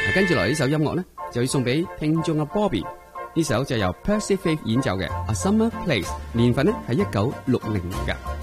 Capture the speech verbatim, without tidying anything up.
跟住來呢首音樂呢，就要送俾聽眾阿 Bobby， 呢首就由 Percy Faith 演奏嘅《A Summer Place》，年份呢係一九六零年噶。